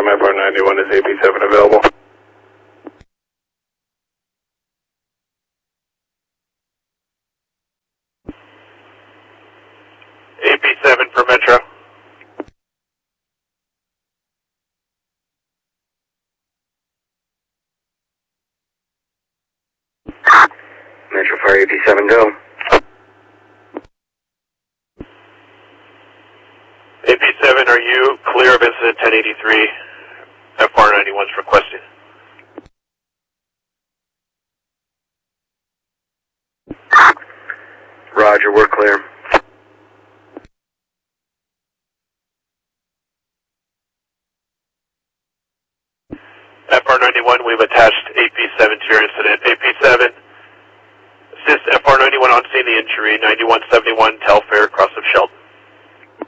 from FR91, is AP7 available? AP7 for Metro. Metro Fire AP7, go. AP7, are you clear of incident 1083? FR91's requesting. Roger, we're clear. FR91, we've attached AP7 to your incident. AP7, assist FR91 on scene of the injury, 9171 Telfair, cross of Shelton.